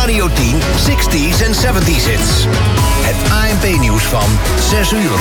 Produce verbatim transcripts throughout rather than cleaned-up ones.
Radio tien zestig's en zeventig's hits. Het A N P-nieuws van zes uur.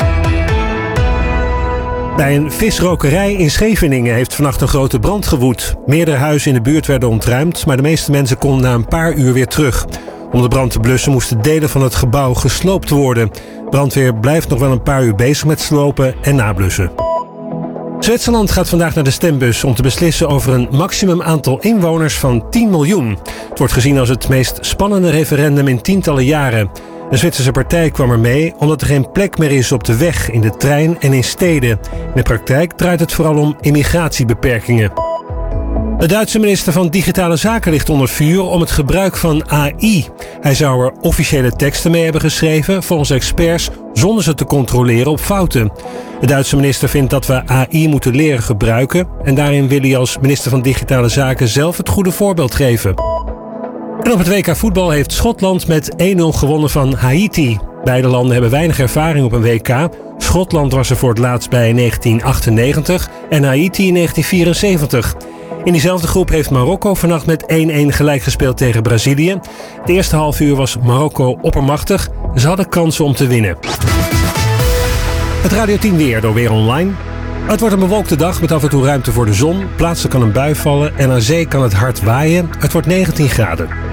Bij een visrokerij in Scheveningen heeft vannacht een grote brand gewoed. Meerdere huizen in de buurt werden ontruimd, maar de meeste mensen konden na een paar uur weer terug. Om de brand te blussen moesten delen van het gebouw gesloopt worden. Brandweer blijft nog wel een paar uur bezig met slopen en nablussen. Zwitserland gaat vandaag naar de stembus om te beslissen over een maximum aantal inwoners van tien miljoen. Het wordt gezien als het meest spannende referendum in tientallen jaren. De Zwitserse partij kwam er mee omdat er geen plek meer is op de weg, in de trein en in steden. In de praktijk draait het vooral om immigratiebeperkingen. De Duitse minister van Digitale Zaken ligt onder vuur om het gebruik van A I. Hij zou er officiële teksten mee hebben geschreven, volgens experts, zonder ze te controleren op fouten. De Duitse minister vindt dat we A I moeten leren gebruiken en daarin wil hij als minister van Digitale Zaken zelf het goede voorbeeld geven. En op het W K voetbal heeft Schotland met één nul gewonnen van Haiti. Beide landen hebben weinig ervaring op een W K. Schotland was er voor het laatst bij negentien achtennegentig en Haiti in negentien vierenzeventig. In diezelfde groep heeft Marokko vannacht met één-één gelijk gespeeld tegen Brazilië. Het eerste half uur was Marokko oppermachtig. Ze hadden kansen om te winnen. Het Radio tien weer door Weer Online. Het wordt een bewolkte dag met af en toe ruimte voor de zon. Plaatselijk kan een bui vallen en aan zee kan het hard waaien. Het wordt negentien graden.